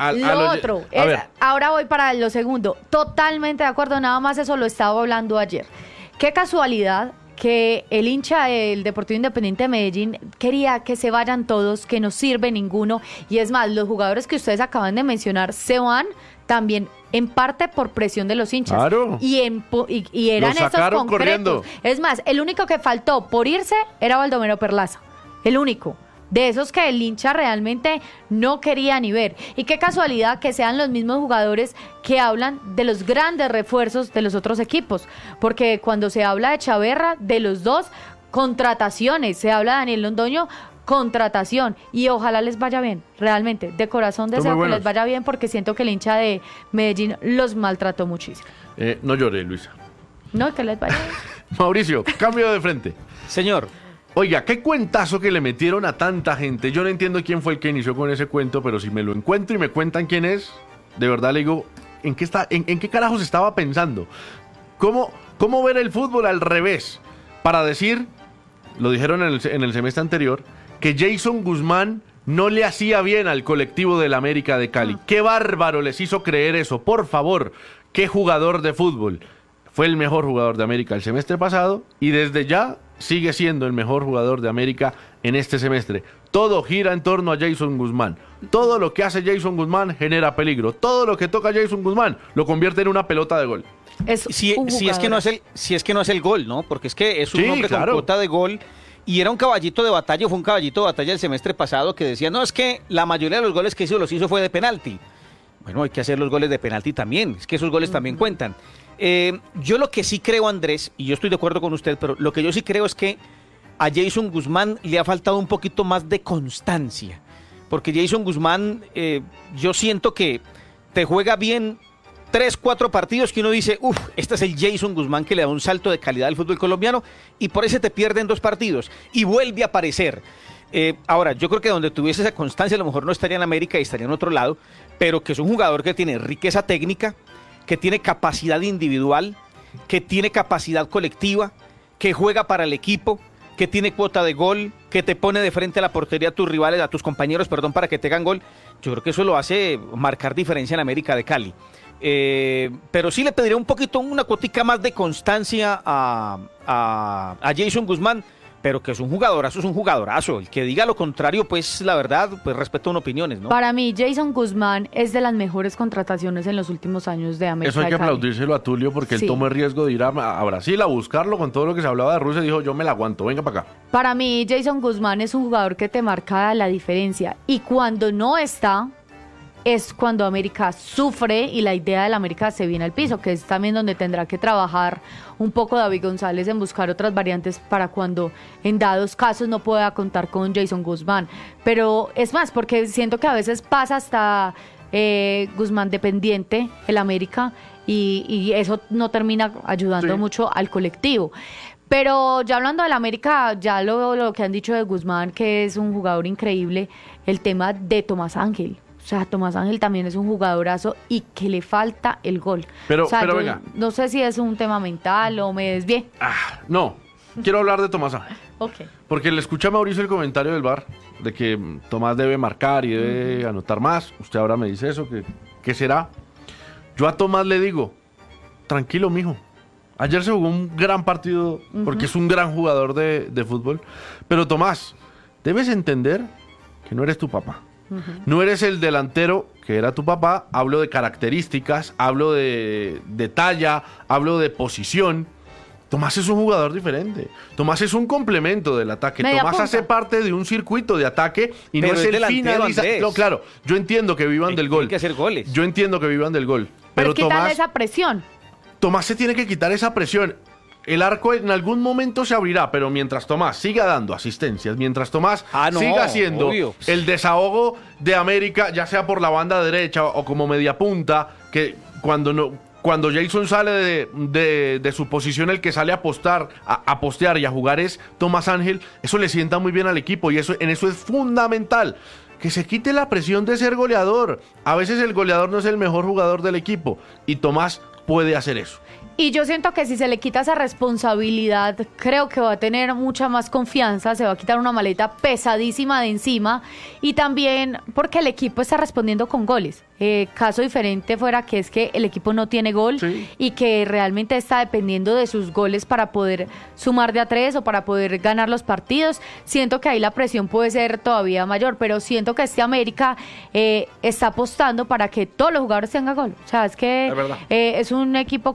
Ahora voy para lo segundo. Totalmente de acuerdo, nada más eso lo estaba hablando ayer. Qué casualidad que el hincha del Deportivo Independiente de Medellín quería que se vayan todos, que no sirve ninguno, y es más, los jugadores que ustedes acaban de mencionar se van también en parte por presión de los hinchas. Claro. Y eran esos concretos. Corriendo. Es más, el único que faltó por irse era Baldomero Perlaza, el único. de esos que el hincha realmente no quería ni ver. Y qué casualidad que sean los mismos jugadores que hablan de los grandes refuerzos de los otros equipos, porque cuando se habla de Chaverra, de los dos, contrataciones, se habla de Daniel Londoño, contratación, y ojalá les vaya bien, realmente, de corazón deseo que les vaya bien, porque siento que el hincha de Medellín los maltrató muchísimo. No llore, Luisa. No, que les vaya bien. Mauricio, cambio de frente. Señor. Oiga, qué cuentazo que le metieron a tanta gente. Yo no entiendo quién fue el que inició con ese cuento, pero si me lo encuentro y me cuentan quién es, de verdad le digo, ¿en qué carajos estaba pensando? ¿Cómo ver el fútbol al revés? Para decir, lo dijeron en el semestre anterior, que Jason Guzmán no le hacía bien al colectivo del América de Cali. ¡Qué bárbaro les hizo creer eso! Por favor, qué jugador de fútbol. Fue el mejor jugador de América el semestre pasado y desde ya sigue siendo el mejor jugador de América en este semestre. Todo gira en torno a Jason Guzmán. Todo lo que hace Jason Guzmán genera peligro. Todo lo que toca Jason Guzmán lo convierte en una pelota de gol. Si es que no es el gol, ¿no? Porque es que es un hombre con cuota de gol y era un caballito de batalla, fue un caballito de batalla el semestre pasado que decía, no, es que la mayoría de los goles que los hizo fue de penalti. Bueno, hay que hacer los goles de penalti también, es que esos goles también cuentan. Yo lo que sí creo, Andrés, y yo estoy de acuerdo con usted, pero lo que yo sí creo es que a Jason Guzmán le ha faltado un poquito más de constancia, porque Jason Guzmán, yo siento que te juega bien 3-4 partidos que uno dice, este es el Jason Guzmán que le da un salto de calidad al fútbol colombiano, y por ese te pierden 2 partidos, y vuelve a aparecer. Ahora, yo creo que donde tuviese esa constancia, a lo mejor no estaría en América y estaría en otro lado, pero que es un jugador que tiene riqueza técnica, que tiene capacidad individual, que tiene capacidad colectiva, que juega para el equipo, que tiene cuota de gol, que te pone de frente a la portería a tus rivales, a tus compañeros, para que te hagan gol. Yo creo que eso lo hace marcar diferencia en América de Cali. Pero sí le pediría una cuotica más de constancia a Jason Guzmán, pero que es un jugadorazo. El que diga lo contrario, pues la verdad, pues respeto en opiniones, ¿no? Para mí, Jason Guzmán es de las mejores contrataciones en los últimos años de América. Eso hay que aplaudírselo a Tulio porque él tomó el riesgo de ir a Brasil a buscarlo con todo lo que se hablaba de Rusia y dijo, yo me la aguanto, venga para acá. Para mí, Jason Guzmán es un jugador que te marca la diferencia y cuando no está, es cuando América sufre y la idea de la América se viene al piso, que es también donde tendrá que trabajar un poco David González en buscar otras variantes para cuando en dados casos no pueda contar con Jason Guzmán. Pero es más, porque siento que a veces pasa hasta Guzmán dependiente el América y eso no termina ayudando mucho al colectivo. Pero ya hablando del América, ya lo que han dicho de Guzmán, que es un jugador increíble, el tema de Tomás Ángel. O sea, Tomás Ángel también es un jugadorazo y que le falta el gol. Pero yo venga. No sé si es un tema mental o me desvié. No, quiero hablar de Tomás Ángel. Ok. Porque le escuché a Mauricio el comentario del VAR de que Tomás debe marcar y debe anotar más. Usted ahora me dice eso, ¿qué será? Yo a Tomás le digo, tranquilo, mijo. Ayer se jugó un gran partido porque es un gran jugador de fútbol. Pero Tomás, debes entender que no eres tu papá. No eres el delantero que era tu papá. Hablo de características, hablo de talla, hablo de posición. Tomás es un jugador diferente. Tomás es un complemento del ataque. Tomás hace parte de un circuito de ataque y no es el finalizador. No, claro, yo entiendo que vivan del gol. Hay que hacer goles. Yo entiendo que vivan del gol. Pero quitarle esa presión. Tomás se tiene que quitar esa presión. El arco en algún momento se abrirá, pero mientras Tomás siga dando asistencias, mientras Tomás siga haciendo el desahogo de América, ya sea por la banda derecha o como media punta, que cuando Jason sale de su posición, el que sale a postear y a jugar es Tomás Ángel, eso le sienta muy bien al equipo y en eso es fundamental. Que se quite la presión de ser goleador. A veces el goleador no es el mejor jugador del equipo y Tomás puede hacer eso. Y yo siento que si se le quita esa responsabilidad, creo que va a tener mucha más confianza, se va a quitar una maleta pesadísima de encima y también porque el equipo está respondiendo con goles. Caso diferente fuera que es que el equipo no tiene gol y que realmente está dependiendo de sus goles para poder sumar de a 3 o para poder ganar los partidos. Siento que ahí la presión puede ser todavía mayor, pero siento que América está apostando para que todos los jugadores tengan gol. O sea, es que es un equipo que no debe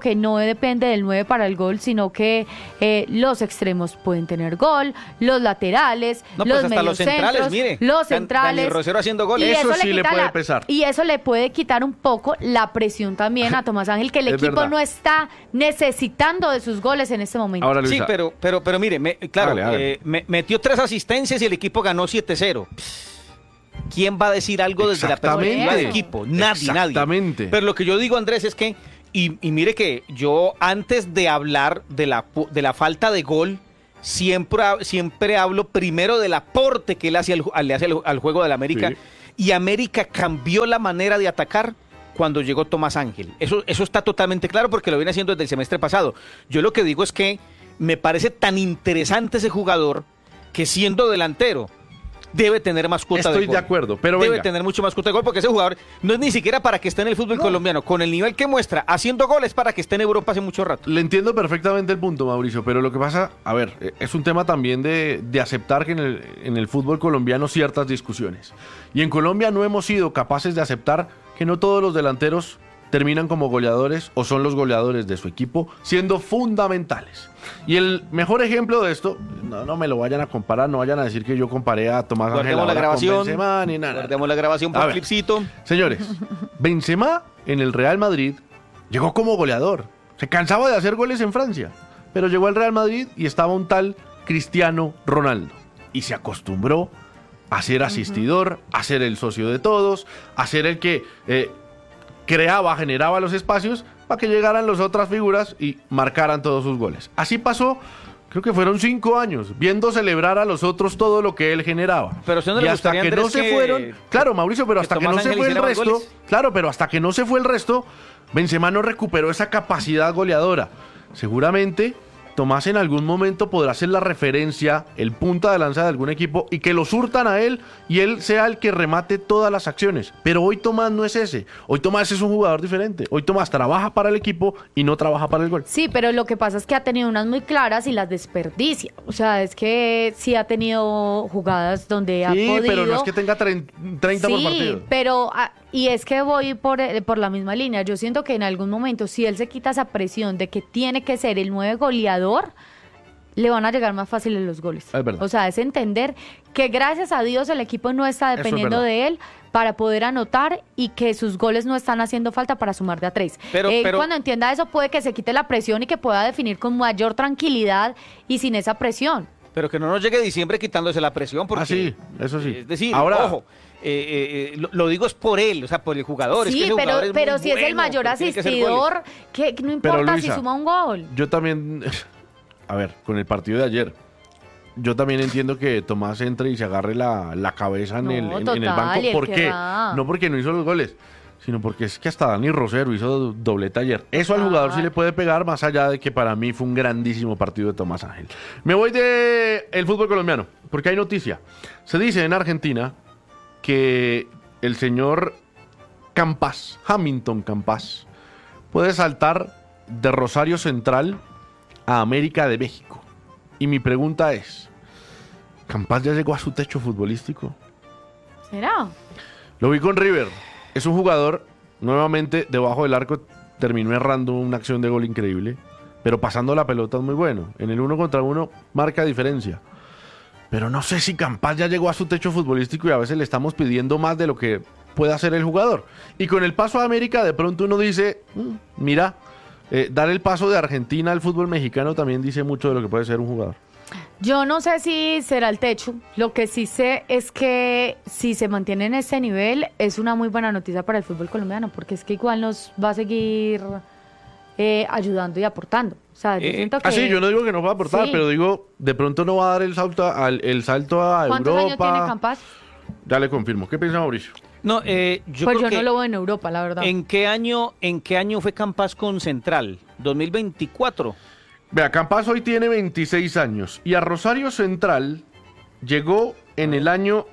depende del 9 para el gol, sino que los extremos pueden tener gol, los laterales, No, pues los hasta los centrales, mediocentros, mire. los Dani centrales. Rosero haciendo Y goles. Eso sí le le quita puede pesar. Y eso le puede quitar un poco la presión también a Tomás Ángel, que el Es equipo verdad. no está necesitando de sus goles en este momento. Ahora, Sí, Luisa, pero mire, claro, Hágale. metió 3 asistencias y el equipo ganó 7-0. ¿Quién va a decir algo desde la perspectiva del equipo? Nadie. Exactamente. Pero lo que yo digo, Andrés, es que, y mire que yo antes de hablar de la falta de gol, siempre hablo primero del aporte que él le hace al juego del América. Sí. Y América cambió la manera de atacar cuando llegó Tomás Ángel. Eso está totalmente claro porque lo viene haciendo desde el semestre pasado. Yo lo que digo es que me parece tan interesante ese jugador que siendo delantero debe tener más cuota de gol. Estoy de acuerdo, pero debe venga. tener mucho más cuota de gol porque ese jugador no es ni siquiera para que esté en el fútbol colombiano. Con el nivel que muestra haciendo goles para que esté en Europa hace mucho rato. Le entiendo perfectamente el punto, Mauricio, pero lo que pasa, a ver, es un tema también de aceptar que en el fútbol colombiano ciertas discusiones. Y en Colombia no hemos sido capaces de aceptar que no todos los delanteros terminan como goleadores o son los goleadores de su equipo, siendo fundamentales. Y el mejor ejemplo de esto, no me lo vayan a comparar, no vayan a decir que yo comparé a Tomás Ángel Guardemos la ahora con grabación. Benzema, ni nada. Guardemos la grabación A por ver. clipcito. Señores, Benzema en el Real Madrid llegó como goleador. Se cansaba de hacer goles en Francia, pero llegó al Real Madrid y estaba un tal Cristiano Ronaldo. Y se acostumbró a ser asistidor, a ser el socio de todos, a ser el que generaba los espacios para que llegaran las otras figuras y marcaran todos sus goles. Así pasó, creo que fueron 5 años, viendo celebrar a los otros todo lo que él generaba. Pero ¿a usted no le y hasta gustaría, que no Andrés, se que- fueron, claro, Mauricio, pero que hasta que Tomás no se Ángel fue el hiciera más resto, goles? claro, pero hasta que no se fue el resto, Benzema no recuperó esa capacidad goleadora. Seguramente Tomás en algún momento podrá ser la referencia, el punta de lanza de algún equipo y que lo surtan a él y él sea el que remate todas las acciones. Pero hoy Tomás no es ese. Hoy Tomás es un jugador diferente. Hoy Tomás trabaja para el equipo y no trabaja para el gol. Sí, pero lo que pasa es que ha tenido unas muy claras y las desperdicia. O sea, es que sí ha tenido jugadas donde ha Sí, podido. pero no es que tenga 30 por Sí, partido. pero y es que voy por la misma línea. Yo siento que en algún momento, si él se quita esa presión de que tiene que ser el 9 goleador, le van a llegar más fáciles los goles. Es verdad. O sea, es entender que gracias a Dios el equipo no está Eso es dependiendo verdad. de él para poder anotar y que sus goles no están haciendo falta para sumar de a 3. Pero- Cuando entienda eso puede que se quite la presión y que pueda definir con mayor tranquilidad y sin esa presión. Pero que no nos llegue diciembre quitándose la presión. Porque, sí, eso sí. Es decir, Ahora- ojo, lo digo es por él, o sea, por el jugador. Es que Sí, ese jugador es pero muy si es el bueno, mayor pero tiene que hacer goles. asistidor, que no Pero, importa Luisa, si suma un gol. Yo también, a ver, con el partido de ayer, yo también entiendo que Tomás entre y se agarre la cabeza en, No, en el total, banco. y él ¿Por qué? querrá. No porque no hizo los goles, sino porque es que hasta Dani Rosero hizo doblete ayer. Eso al jugador sí le puede pegar, más allá de que para mí fue un grandísimo partido de Tomás Ángel. Me voy de el fútbol colombiano, porque hay noticia. Se dice en Argentina que el señor Campas, Hamilton Campas, puede saltar de Rosario Central a América de México. Y mi pregunta es, ¿Campas ya llegó a su techo futbolístico? ¿Será? Lo vi con River. Es un jugador, nuevamente, debajo del arco, terminó errando una acción de gol increíble, pero pasando la pelota es muy bueno. En el 1 contra 1 marca diferencia. Pero no sé si Campas ya llegó a su techo futbolístico y a veces le estamos pidiendo más de lo que puede hacer el jugador. Y con el paso a América, de pronto uno dice, mira, dar el paso de Argentina al fútbol mexicano también dice mucho de lo que puede ser un jugador. Yo no sé si será el techo. Lo que sí sé es que si se mantiene en este nivel es una muy buena noticia para el fútbol colombiano, porque es que igual nos va a seguir ayudando y aportando. O sea, yo siento que... Sí, yo no digo que no va a aportar, Sí. pero digo, de pronto no va a dar el salto a ¿Cuántos Europa. años tiene Campas? Ya le confirmo. ¿Qué piensa Mauricio? No, yo Pues creo yo que no lo veo en Europa, la verdad. ¿en qué año fue Campas con Central? 2024. Vea, Campas hoy tiene 26 años y a Rosario Central llegó en el año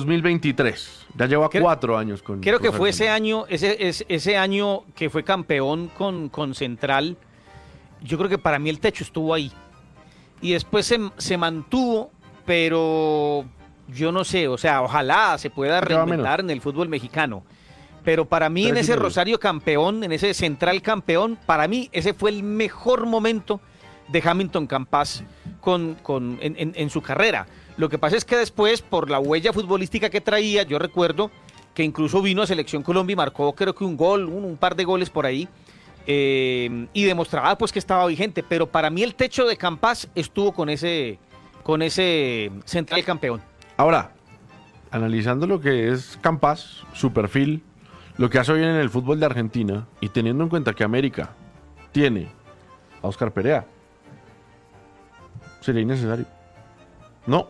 2023. Ya lleva Creo- 4 años con Creo que Rosario fue ese Central. año, ese año que fue campeón con Central. Yo creo que para mí el techo estuvo ahí. Y después se mantuvo, pero yo no sé, o sea, ojalá se pueda Lleva reinventar menos. en el fútbol mexicano. Pero para mí en 3 y ese medio. Rosario campeón, en ese Central campeón, para mí ese fue el mejor momento de Hamilton Campas en su carrera. Lo que pasa es que después, por la huella futbolística que traía, yo recuerdo que incluso vino a Selección Colombia y marcó creo que un par de goles por ahí, y demostraba pues que estaba vigente. Pero para mí el techo de Campas estuvo con ese Central campeón. Ahora, analizando lo que es Campas, su perfil, lo que hace hoy en el fútbol de Argentina, y teniendo en cuenta que América tiene a Oscar Perea, sería innecesario. No.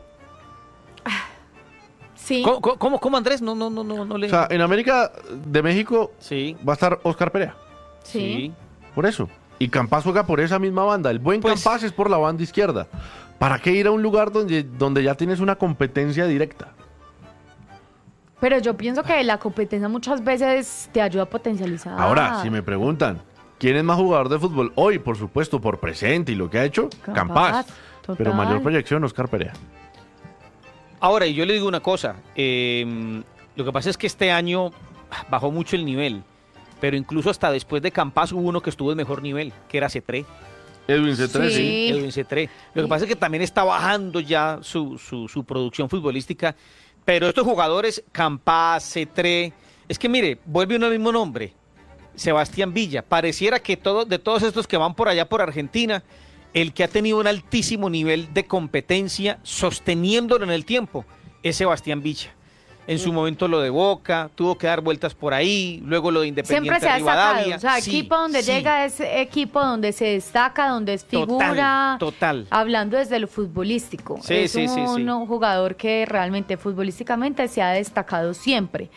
Sí. ¿Cómo, Andrés? No le... O sea, en América de México Sí, va a estar Oscar Perea. Sí. Por eso. Y Campas juega por esa misma banda. El buen Pues- Campas es por la banda izquierda. ¿Para qué ir a un lugar donde ya tienes una competencia directa? Pero yo pienso que la competencia muchas veces te ayuda a potencializar. Ahora, si me preguntan, ¿quién es más jugador de fútbol? Hoy, por supuesto, por presente y lo que ha hecho, Campas. total. Pero mayor proyección, Oscar Perea. Ahora, y yo le digo una cosa, lo que pasa es que este año bajó mucho el nivel, pero incluso hasta después de Campas hubo uno que estuvo en mejor nivel, que era Cetré, Edwin C3, Sí. sí. Edwin Cetré. Lo que pasa es que también está bajando ya su producción futbolística, pero estos jugadores, Campas, Cetré, es que mire, vuelve uno al mismo nombre, Sebastián Villa, pareciera que de todos estos que van por allá por Argentina, el que ha tenido un altísimo nivel de competencia sosteniéndolo en el tiempo es Sebastián Villa. En su momento lo de Boca, tuvo que dar vueltas por ahí, luego lo de Independiente Siempre se ha Rivadavia. destacado. O sea, Sí, equipo donde sí, llega es equipo donde se destaca, donde es figura. total. Hablando desde lo futbolístico. Sí, es sí, sí, sí. un jugador que realmente futbolísticamente se ha destacado siempre.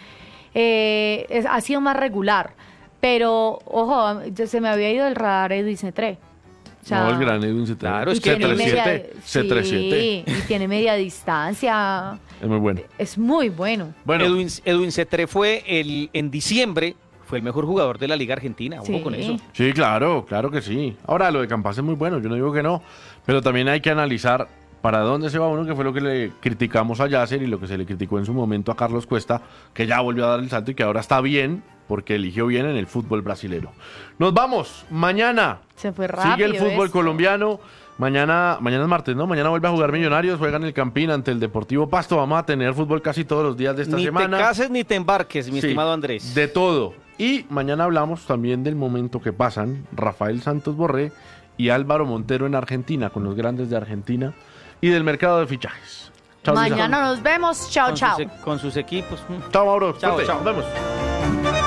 Ha sido más regular. Pero, ojo, se me había ido el radar Edwin Cetré. O sea, No, el gran Edwin C3. Claro, es y que tiene media- C37. sí, y tiene media distancia. Es muy bueno. Es muy bueno. Bueno, Edwin Cetré fue en diciembre, fue el mejor jugador de la Liga Argentina, ojo Sí. con eso. sí, claro que sí. Ahora, lo de Campas es muy bueno, yo no digo que no. Pero también hay que analizar para dónde se va uno, que fue lo que le criticamos a Yasser y lo que se le criticó en su momento a Carlos Cuesta, que ya volvió a dar el salto y que ahora está bien, porque eligió bien en el fútbol brasilero. Nos vamos, mañana. Se fue rápido. Sigue el fútbol esto. colombiano. Mañana es martes, ¿no? Mañana vuelve a jugar Millonarios, juegan el Campín ante el Deportivo Pasto. Vamos a tener fútbol casi todos los días de esta Ni semana. te cases ni te embarques, mi Sí, estimado Andrés. De todo. Y mañana hablamos también del momento que pasan Rafael Santos Borré y Álvaro Montero en Argentina, con los grandes de Argentina, y del mercado de fichajes. Chao, Luisa. Mañana nos vemos. Chao, chao. Con sus equipos. Chao, Mauro. Chao, Suerte. chao. Nos vemos.